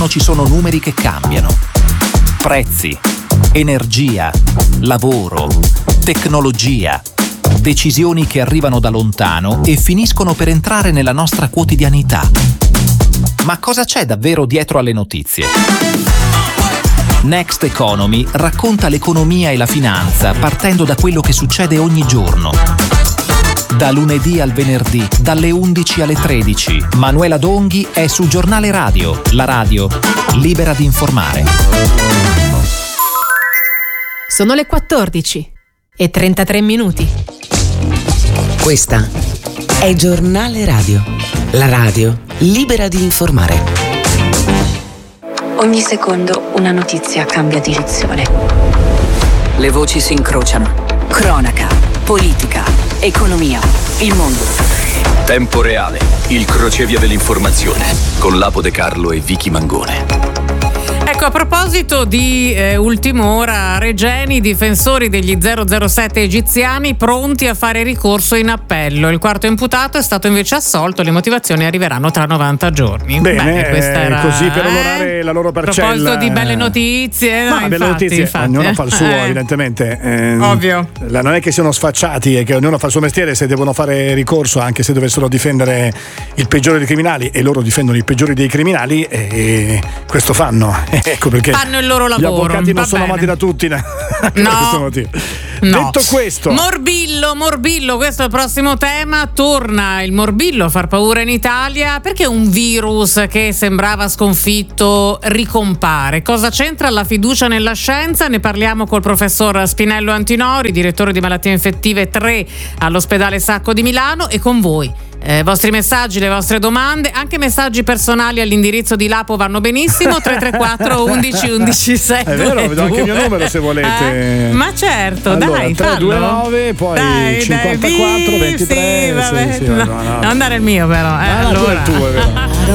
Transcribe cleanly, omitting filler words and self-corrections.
ci sono numeri che cambiano. Prezzi, energia, lavoro, tecnologia, decisioni che arrivano da lontano e finiscono per entrare nella nostra quotidianità. Ma cosa c'è davvero dietro alle notizie? Next Economy racconta l'economia e la finanza partendo da quello che succede ogni giorno. Da lunedì al venerdì, dalle 11 alle 13, Manuela Donghi è su Giornale Radio, la radio libera di informare. Sono le 14:33. Questa è Giornale Radio, la radio libera di informare. Ogni secondo una notizia cambia direzione. Le voci si incrociano. Cronaca, politica, economia, il mondo. Tempo reale, il crocevia dell'informazione con Lapo De Carlo e Vicky Mangone. Ecco, a proposito di ultima ora, Regeni, difensori degli 007 egiziani pronti a fare ricorso in appello. Il quarto imputato è stato invece assolto, le motivazioni arriveranno tra 90 giorni. Bene, questa era, così per onorare la loro parcella. A proposito di belle notizie, no, belle notizie, ognuno fa il suo, evidentemente. Ovvio. Non è che siano sfacciati e che ognuno fa il suo mestiere, se devono fare ricorso, anche se dovessero difendere il peggiore dei criminali, e loro difendono i peggiori dei criminali, e questo fanno. Ecco perché fanno il loro lavoro. Gli avvocati non sono amati da tutti, per questo motivo. No. Detto questo, morbillo, questo è il prossimo tema. Torna il morbillo a far paura in Italia perché un virus che sembrava sconfitto ricompare. Cosa c'entra la fiducia nella scienza? Ne parliamo col professor Spinello Antinori, direttore di malattie infettive 3 all'ospedale Sacco di Milano, e con voi. Vostri messaggi, le vostre domande, anche messaggi personali all'indirizzo di Lapo vanno benissimo. 334 11 11 6. È vero, vedo anche il mio numero se volete. Ma certo, allora, dai, 329, poi dai, 54 23. Sì, vabbè, sì, no. Non dare il mio però. Il tuo, è vero.